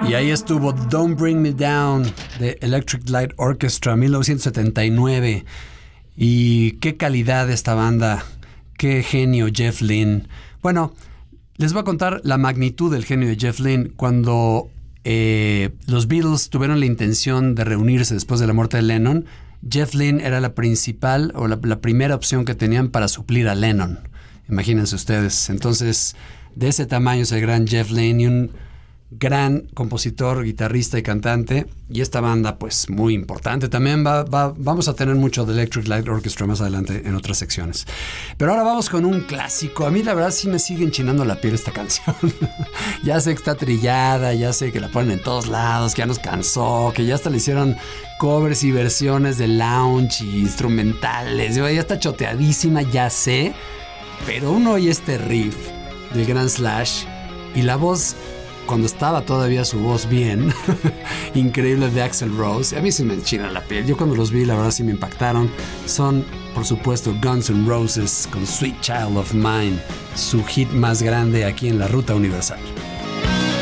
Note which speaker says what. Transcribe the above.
Speaker 1: Y ahí estuvo Don't Bring Me Down de Electric Light Orchestra, 1979. Y qué calidad esta banda, qué genio Jeff Lynne. Bueno, les voy a contar la magnitud del genio de Jeff Lynne. Cuando los Beatles tuvieron la intención de reunirse después de la muerte de Lennon, Jeff Lynne era la principal o la primera opción que tenían para suplir a Lennon. Imagínense ustedes. Entonces, de ese tamaño es el gran Jeff Lynne y un gran compositor, guitarrista y cantante. Y esta banda, pues, muy importante. También vamos a tener mucho de Electric Light Orchestra más adelante en otras secciones. Pero ahora vamos con un clásico. A mí, la verdad, sí me sigue enchinando la piel esta canción. Ya sé que está trillada, ya sé que la ponen en todos lados, que ya nos cansó, que ya hasta le hicieron covers y versiones de lounge y instrumentales. Ya está choteadísima, ya sé. Pero uno oye este riff del gran Slash y la voz, cuando estaba todavía su voz bien, increíble, de Axl Rose. A mí sí me enchina la piel. Yo cuando los vi, la verdad sí me impactaron. Son, por supuesto, Guns N' Roses con Sweet Child of Mine, su hit más grande aquí en la Ruta Universal.